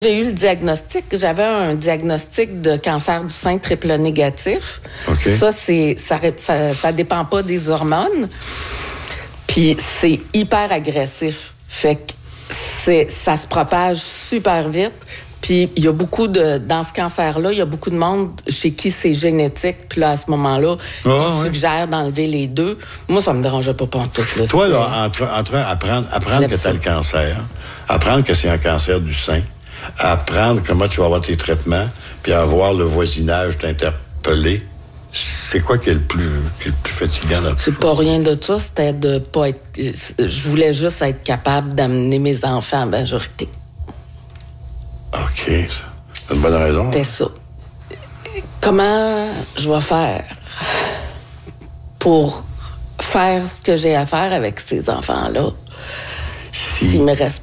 J'ai eu le diagnostic. J'avais un diagnostic de cancer du sein triple négatif. Okay. Ça dépend pas des hormones. Puis c'est hyper agressif. Fait que ça se propage super vite. Puis il y a dans ce cancer-là, il y a beaucoup de monde chez qui c'est génétique. Puis là, à ce moment-là, ils suggèrent d'enlever les deux. Moi, ça me dérangeait pas pantoute. Là, toi, là, entre apprendre que tu as le cancer, apprendre que c'est un cancer du sein, apprendre comment tu vas avoir tes traitements, puis avoir le voisinage t'interpeller, c'est quoi qui est le plus fatigant là-dessus? C'est pas rien de ça, c'était de pas être... Je voulais juste être capable d'amener mes enfants à la majorité. OK. C'est une bonne raison. C'était ça. Comment je vais faire pour faire ce que j'ai à faire avec ces enfants-là s'il me reste